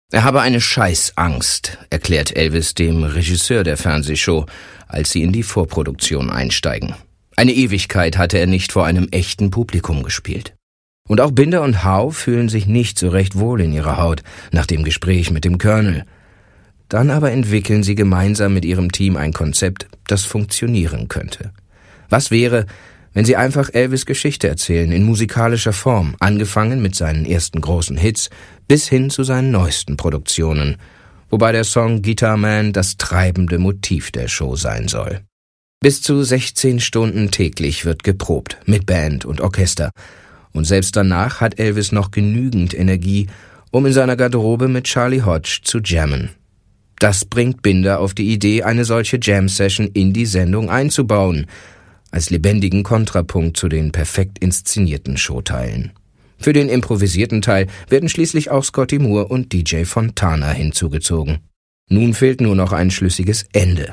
Er habe eine Scheißangst, erklärt Elvis dem Regisseur der Fernsehshow, als sie in die Vorproduktion einsteigen. Eine Ewigkeit hatte er nicht vor einem echten Publikum gespielt. Und auch Binder und Howe fühlen sich nicht so recht wohl in ihrer Haut nach dem Gespräch mit dem Colonel. Dann aber entwickeln sie gemeinsam mit ihrem Team ein Konzept, das funktionieren könnte. Was wäre, wenn sie einfach Elvis' Geschichte erzählen in musikalischer Form, angefangen mit seinen ersten großen Hits bis hin zu seinen neuesten Produktionen, wobei der Song Guitar Man das treibende Motiv der Show sein soll. Bis zu 16 Stunden täglich wird geprobt, mit Band und Orchester, und selbst danach hat Elvis noch genügend Energie, um in seiner Garderobe mit Charlie Hodge zu jammen. Das bringt Binder auf die Idee, eine solche Jam-Session in die Sendung einzubauen, als lebendigen Kontrapunkt zu den perfekt inszenierten Showteilen. Für den improvisierten Teil werden schließlich auch Scotty Moore und DJ Fontana hinzugezogen. Nun fehlt nur noch ein schlüssiges Ende.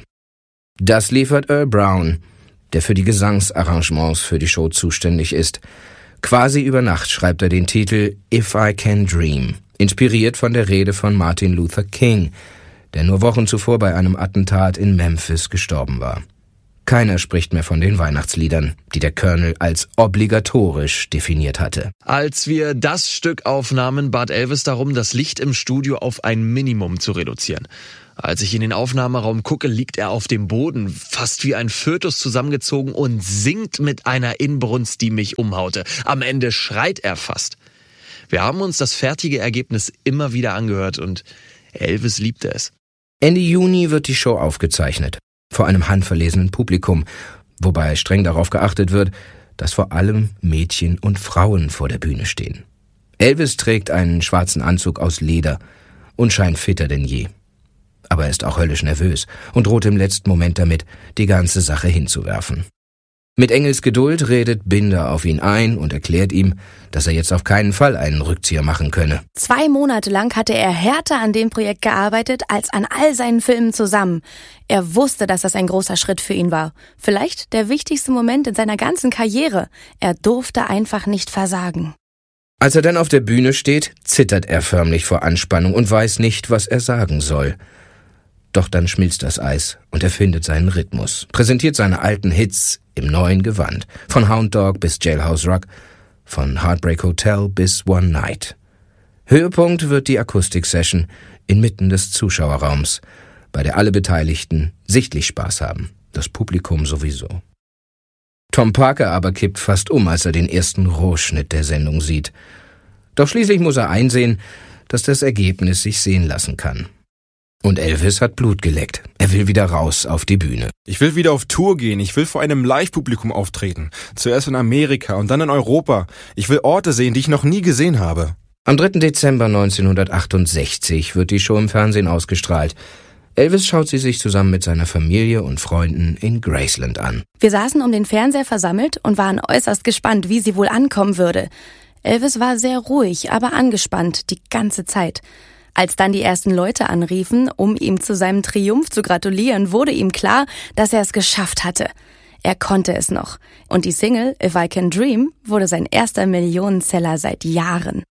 Das liefert Earl Brown, der für die Gesangsarrangements für die Show zuständig ist. Quasi über Nacht schreibt er den Titel If I Can Dream, inspiriert von der Rede von Martin Luther King, der nur Wochen zuvor bei einem Attentat in Memphis gestorben war. Keiner spricht mehr von den Weihnachtsliedern, die der Colonel als obligatorisch definiert hatte. Als wir das Stück aufnahmen, bat Elvis darum, das Licht im Studio auf ein Minimum zu reduzieren. Als ich in den Aufnahmeraum gucke, liegt er auf dem Boden, fast wie ein Fötus zusammengezogen und singt mit einer Inbrunst, die mich umhaute. Am Ende schreit er fast. Wir haben uns das fertige Ergebnis immer wieder angehört und Elvis liebte es. Ende Juni wird die Show aufgezeichnet, vor einem handverlesenen Publikum, wobei streng darauf geachtet wird, dass vor allem Mädchen und Frauen vor der Bühne stehen. Elvis trägt einen schwarzen Anzug aus Leder und scheint fitter denn je. Aber er ist auch höllisch nervös und droht im letzten Moment damit, die ganze Sache hinzuwerfen. Mit Engelsgeduld redet Binder auf ihn ein und erklärt ihm, dass er jetzt auf keinen Fall einen Rückzieher machen könne. 2 Monate lang hatte er härter an dem Projekt gearbeitet als an all seinen Filmen zusammen. Er wusste, dass das ein großer Schritt für ihn war. Vielleicht der wichtigste Moment in seiner ganzen Karriere. Er durfte einfach nicht versagen. Als er dann auf der Bühne steht, zittert er förmlich vor Anspannung und weiß nicht, was er sagen soll. Doch dann schmilzt das Eis und er findet seinen Rhythmus, präsentiert seine alten Hits im neuen Gewand, von Hound Dog bis Jailhouse Rock, von Heartbreak Hotel bis One Night. Höhepunkt wird die Akustik-Session inmitten des Zuschauerraums, bei der alle Beteiligten sichtlich Spaß haben, das Publikum sowieso. Tom Parker aber kippt fast um, als er den ersten Rohschnitt der Sendung sieht. Doch schließlich muss er einsehen, dass das Ergebnis sich sehen lassen kann. Und Elvis hat Blut geleckt. Er will wieder raus auf die Bühne. Ich will wieder auf Tour gehen. Ich will vor einem Live-Publikum auftreten. Zuerst in Amerika und dann in Europa. Ich will Orte sehen, die ich noch nie gesehen habe. Am 3. Dezember 1968 wird die Show im Fernsehen ausgestrahlt. Elvis schaut sie sich zusammen mit seiner Familie und Freunden in Graceland an. Wir saßen um den Fernseher versammelt und waren äußerst gespannt, wie sie wohl ankommen würde. Elvis war sehr ruhig, aber angespannt die ganze Zeit. Als dann die ersten Leute anriefen, um ihm zu seinem Triumph zu gratulieren, wurde ihm klar, dass er es geschafft hatte. Er konnte es noch. Und die Single If I Can Dream wurde sein erster Millionenseller seit Jahren.